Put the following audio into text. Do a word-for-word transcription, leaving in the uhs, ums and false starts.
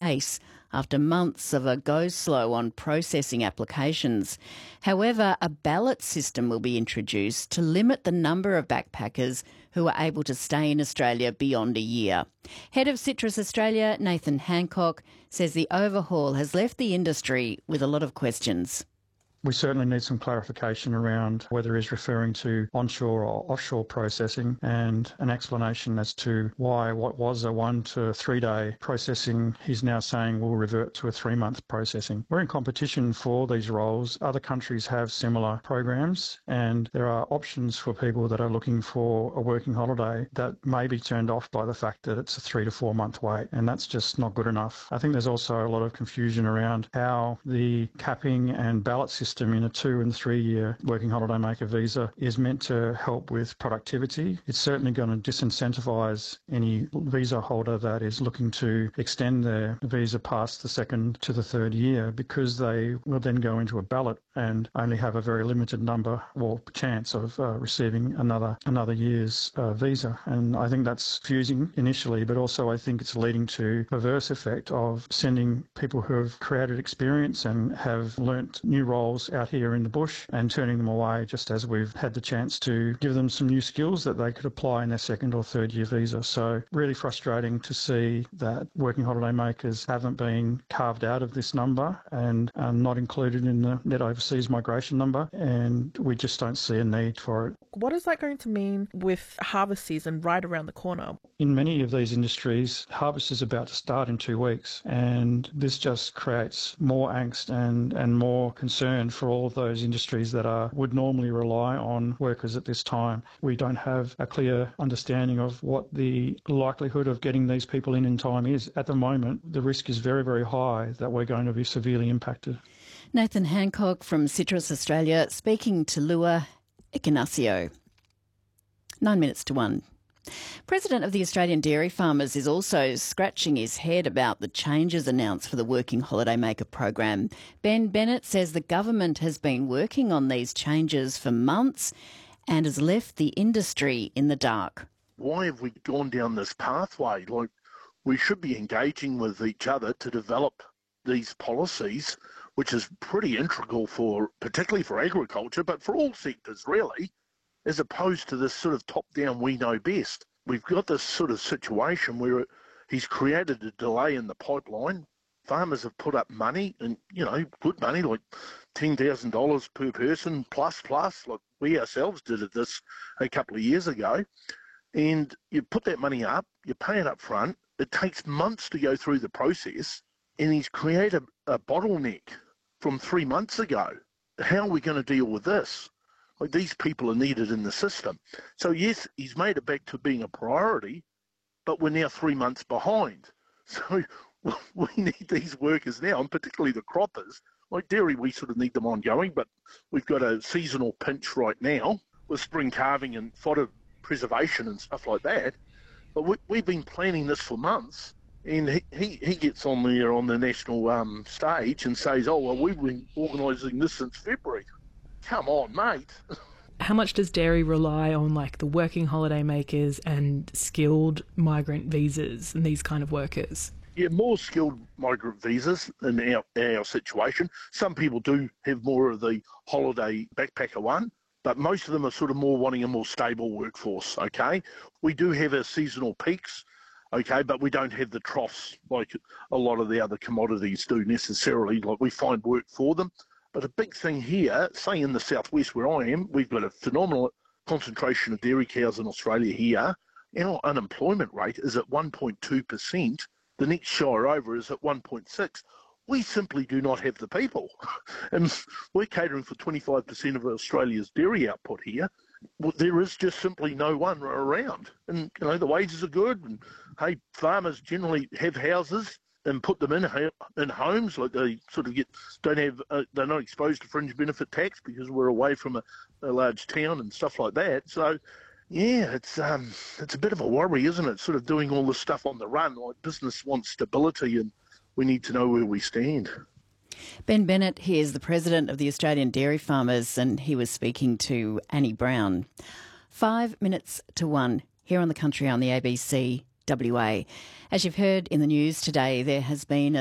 pace after months of a go slow on processing applications. However, a ballot system will be introduced to limit the number of backpackers who are able to stay in Australia beyond a year. Head of Citrus Australia, Nathan Hancock, says the overhaul has left the industry with a lot of questions. We certainly need some clarification around whether he's referring to onshore or offshore processing, and an explanation as to why what was a one to three day processing he's now saying will revert to a three month processing. We're in competition for these roles. Other countries have similar programs, and there are options for people that are looking for a working holiday that may be turned off by the fact that it's a three to four month wait, and that's just not good enough. I think there's also a lot of confusion around how the capping and ballot system in a two and three year working holiday maker visa is meant to help with productivity. It's certainly going to disincentivise any visa holder that is looking to extend their visa past the second to the third year, because they will then go into a ballot and only have a very limited number or chance of uh, receiving another another year's uh, visa. And I think that's confusing initially, but also I think it's leading to a perverse effect of sending people who have created experience and have learnt new roles out here in the bush and turning them away just as we've had the chance to give them some new skills that they could apply in their second or third year visa. So really frustrating to see that working holiday makers haven't been carved out of this number and are not included in the net overseas migration number, and we just don't see a need for it. What is that going to mean with harvest season right around the corner? In many of these industries, harvest is about to start in two weeks, and this just creates more angst and, and more concern for all of those industries that are would normally rely on workers at this time. We don't have a clear understanding of what the likelihood of getting these people in in time is. At the moment, the risk is very, very high that we're going to be severely impacted. Nathan Hancock from Citrus Australia speaking to Lua Ignacio. Nine minutes to one. President of the Australian Dairy Farmers is also scratching his head about the changes announced for the Working Holiday Maker program. Ben Bennett says the government has been working on these changes for months and has left the industry in the dark. Why have we gone down this pathway? Like, we should be engaging with each other to develop these policies, which is pretty integral for, particularly for agriculture, but for all sectors really, as opposed to this sort of top-down we know best. We've got this sort of situation where he's created a delay in the pipeline. Farmers have put up money, and, you know, good money, like ten thousand dollars per person, plus, plus, like we ourselves did it this a couple of years ago. And you put that money up, you pay it up front, it takes months to go through the process, and he's created a bottleneck from three months ago. How are we going to deal with this? Like, these people are needed in the system. So yes, he's made it back to being a priority, but we're now three months behind. So we need these workers now, and particularly the croppers. Like dairy, we sort of need them ongoing, but we've got a seasonal pinch right now with spring calving and fodder preservation and stuff like that. But we, we've been planning this for months, and he, he, he gets on there on the national um, stage and says, oh, well, we've been organising this since February. Come on, mate. How much does dairy rely on, like, the working holiday makers and skilled migrant visas and these kind of workers? Yeah, more skilled migrant visas in our, our situation. Some people do have more of the holiday backpacker one, but most of them are sort of more wanting a more stable workforce, okay? We do have our seasonal peaks, okay, but we don't have the troughs like a lot of the other commodities do necessarily. Like, we find work for them. But a big thing here, say in the southwest where I am, we've got a phenomenal concentration of dairy cows in Australia here. Our unemployment rate is at one point two percent. The next shire over is at one point six. We simply do not have the people. And we're catering for twenty-five percent of Australia's dairy output here. Well, there is just simply no one around. And, you know, the wages are good. And, hey, farmers generally have houses and put them in in homes, like they sort of get don't have uh, they're not exposed to fringe benefit tax because we're away from a, a large town and stuff like that. So yeah, it's um it's a bit of a worry, isn't it? Sort of doing all this stuff on the run. Like, business wants stability, and we need to know where we stand. Ben Bennett, he is the president of the Australian Dairy Farmers, and he was speaking to Annie Brown. Five minutes to one here on The Country on the A B C W A. As you've heard in the news today, there has been a